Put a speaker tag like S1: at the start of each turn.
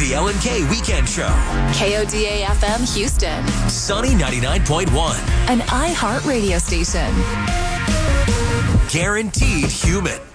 S1: The Ellen K Weekend Show.
S2: KODA FM Houston.
S1: Sunny 99.1.
S2: An iHeart radio station.
S1: Guaranteed human.